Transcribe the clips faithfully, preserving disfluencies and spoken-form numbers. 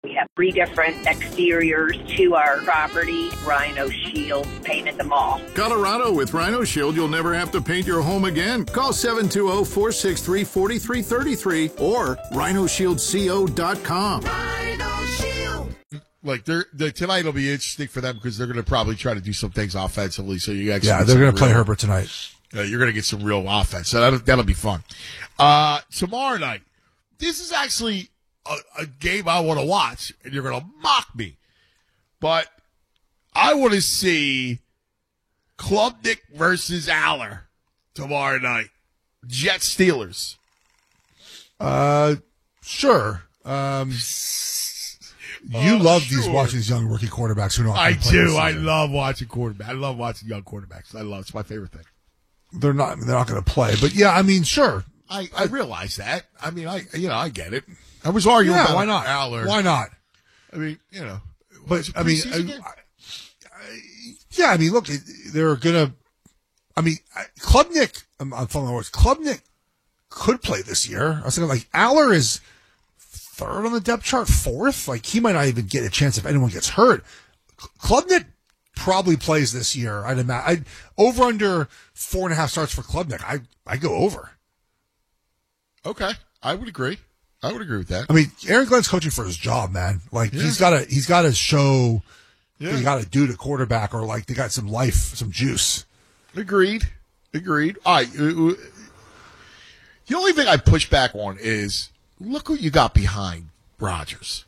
We have three different exteriors to our property. Rhino Shield painted them all. Colorado, with Rhino Shield, you'll never have to paint your home again. Call seven two zero, four six three, four three three three or rhino shield co dot com. Rhino Shield. Like they're, they're tonight will be interesting for them because they're going to probably try to do some things offensively. So you actually yeah, they're going to play Herbert tonight. Uh, you're going to get some real offense. So that'll, that'll be fun. Uh, tomorrow night, this is actually a, a game I want to watch, and you're going to mock me. But I want to see Klubnik versus Aller tomorrow night. Jets Steelers. Uh, sure. Um, you uh, love sure. these watching these young rookie quarterbacks who don't. I play this do. I season. love watching quarterbacks. I love watching young quarterbacks. I love. It's my favorite thing. They're not. They're not going to play. But yeah, I mean, sure. I, I realize that. I mean, I you know I get it. I was arguing Yeah, about why not? Aller. Why not? I mean, you know. But I mean, I, preseason game? I, I, yeah. I mean, look, they're gonna. I mean, I- Klubnik. I'm, I'm following the words. Klubnik could play this year. I was thinking like Aller is third on the depth chart, fourth. Like he might not even get a chance if anyone gets hurt. Klubnik probably plays this year. I'd imagine. I'd, over under four and a half starts for Klubnik. I I go over. Okay, I would agree. I would agree with that. I mean, Aaron Glenn's coaching for his job, man. Like Yeah. he's got to he's got to show Yeah. what you got to do to quarterback, or like they got some life, some juice. Agreed. Agreed. All right. uh, uh, The only thing I push back on is look who you got behind Rodgers.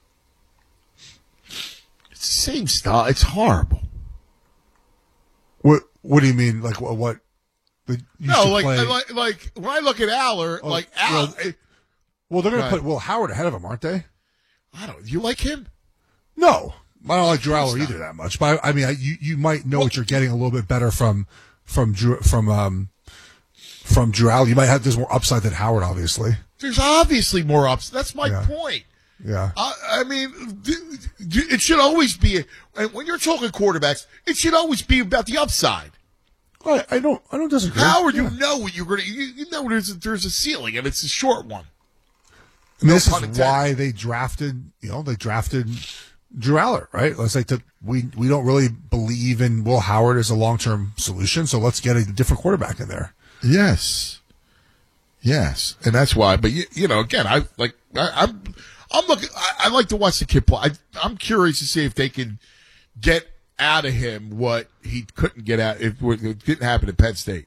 It's the same style. It's horrible. What What do you mean? Like what? what the, you No, should like, play- like like when I look at Aller, Oh, like well, Aller, well, they're going Right. to put Will Howard ahead of him, aren't they? I don't. You like him? No, I don't like Drew course Aller not. either that much. But I, I mean, I, you you might know what you're getting a little bit better from from Drew from um from Drew Aller. You might have this more upside than Howard, obviously. There's obviously more ups. That's my Yeah. point. Yeah. I, I mean, th- th- it should always be. And when you're talking quarterbacks, it should always be about the upside. I, I don't I don't disagree. Howard, Yeah. you know what you're going to. You, you know there's a, there's a ceiling, and it's a short one. I mean, this pun is intended. why they drafted, you know, they drafted Drew Aller, right? Let's say to, we we don't really believe in Will Howard as a long term solution, so let's get a different quarterback in there. Yes, yes, and that's why. But you, you know, again, I like. I, I'm I'm looking. I, I like to watch the kid play. I, I'm curious to see if they can get out of him what he couldn't get out. If what it didn't happen at Penn State.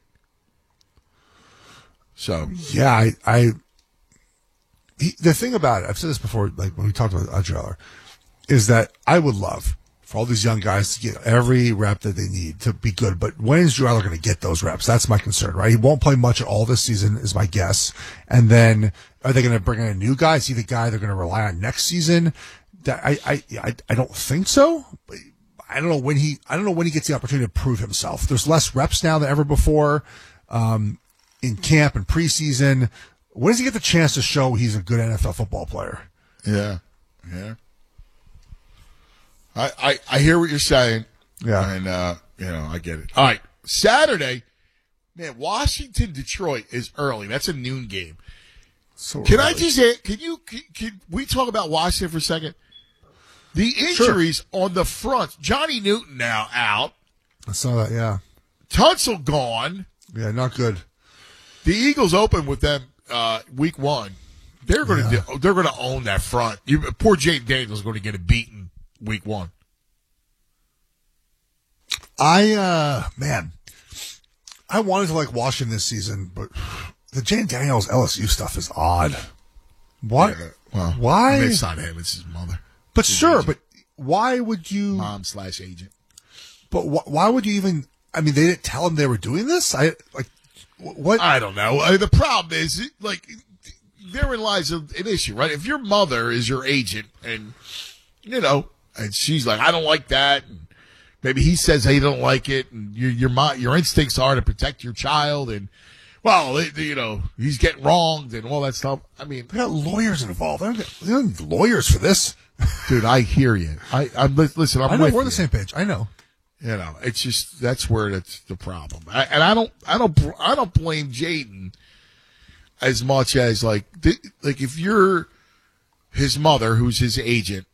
So Yeah, I, I he, the thing about it, I've said this before, like when we talked about Drew Aller, is that I would love for all these young guys to get every rep that they need to be good. But when is Drew Aller going to get those reps? That's my concern, right? He won't play much at all this season, is my guess. And then are they going to bring in a new guy? Is he the guy they're going to rely on next season? That I, I, I, I don't think so. But I don't know when he, I don't know when he gets the opportunity to prove himself. There's less reps now than ever before, um, in camp and preseason. When does he get the chance to show he's a good N F L football player? yeah, yeah. I I, I hear what you're saying. Yeah. and uh, you know I get it. All right, Saturday, man. Washington Detroit is early. That's a noon game. So Can I early. just say, can you, can, can we talk about Washington for a second? The injuries on the front. Johnny Newton now out. I saw that, yeah. Tunsil gone. Yeah, not good. The Eagles open with them uh, week one. They're going to Yeah. they're going to own that front. You, poor Jaden Daniels is going to get a beaten week one. I, uh, man, I wanted to like Washington this season, but the Jane Daniels L S U stuff is odd. What? Yeah, well, Why? I mean, it's not him. It's his mother. But His sure, agent. but why would you, Mom slash agent. but wh- why would you even, I mean, they didn't tell him they were doing this? I, like, wh- what? I don't know. I mean, the problem is, like, therein lies an issue, right? If your mother is your agent and, you know, and she's like, I don't like that, and maybe he says he don't like it, and your your mo- your instincts are to protect your child, and, well, it, you know, he's getting wronged and all that stuff. I mean, They got lawyers involved. They don't, get, they don't need lawyers for this. dude, I hear you. I, I'm li- listen. I'm I know with we're on you. the same page. I know. You know, it's just that's where it's the problem. I, and I don't, I don't, I don't blame Jaden as much as like, th- like if you're his mother, who's his agent,